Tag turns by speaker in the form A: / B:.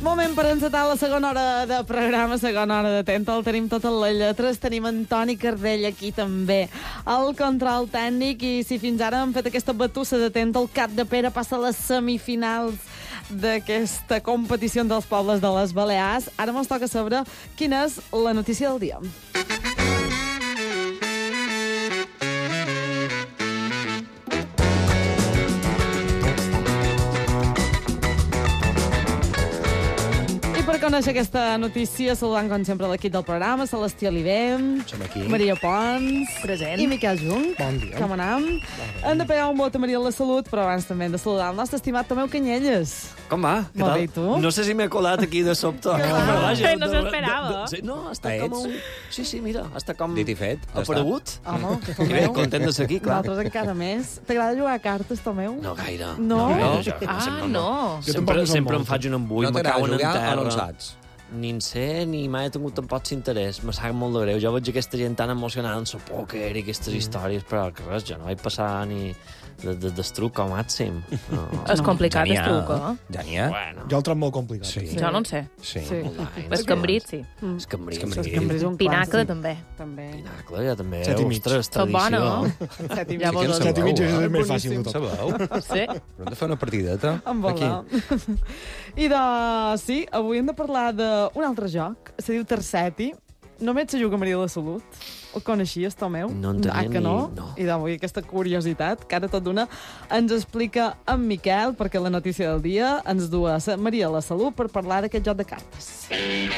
A: Moment per encetar la segona hora de programa, segona hora de Tenta. El tenim totes les lletres. Tenim Antoni Cardell aquí també, el control tècnic. I si fins ara hem fet aquesta batussa de Tenta, el Cap de Pere passa a les semifinals d'aquesta competició dels pobles de les Balears. Ara ens toca saber quina és la notícia del dia. Per conèixer aquesta notícia, saludant com sempre l'equip del programa, Celestí Olivem, Maria Pons,
B: present,
A: i Miquel Jung.
C: Bon dia.
A: Com anem? Hem de pegar un vot a Maria la Salut, però abans també hem de saludar el nostre estimat Tomeu Canyelles.
D: Com va? Què
A: Molt
D: tal?
A: bé, i tu?
D: No sé si m'he colat aquí de sobte.
B: No s'ho esperava.
D: No, està com un... Sí, mira, està com...
C: Dit i fet.
D: Aparegut.
A: Home,
D: Bé,
A: Tomeu.
D: content de ser aquí, clar.
A: Nosaltres encara més. T'agrada jugar a cartes, Tomeu?
D: No gaire.
A: No?
B: No.
D: Sempre em faig un embull,
C: No
D: me
C: t'agrada
D: cauen en
C: jugar o no en
D: terra.
C: saps?
D: Ni en sé, ni mai he tingut tampoc interès. Me sap molt de greu. Jo veig aquesta gent tan emocionada en el pòquer i aquestes històries, però que res, jo no vaig passar ni d'estruc com a màxim. No.
B: És complicat, el truc, eh?
C: Ja n'hi ha.
D: Bueno,
E: Jo el trobo molt complicat.
C: Sí.
B: Jo no en sé.
C: Sí.
A: Sí.
B: El cambrit, sí.
D: És cambrit.
A: Sempre és un
B: Pinacle,
A: clàssic.
B: també.
A: També.
D: Pinacle, ja també.
E: 7 i mig.
D: Ostres,
B: Tot bona,
D: tradició.
B: no?
A: Set i
B: Ja
A: mig.
B: vos
C: Quin
B: ho
E: Set i mig
C: sabeu,
E: és més fàcil de tot.
C: Sabeu?
B: Sí.
C: Però hem de fer una partideta.
A: En volar. I sí, avui hem de parlar d'un altre joc. Se diu Terceti. Només se juga a Maria la Salut. El coneixies, Tomeu?
D: No en tenia
A: que no?
D: no.
A: I d'avui aquesta curiositat, que ara tot d'una ens explica en Miquel, perquè la notícia del dia ens du a Maria la Salut per parlar d'aquest joc de cartes.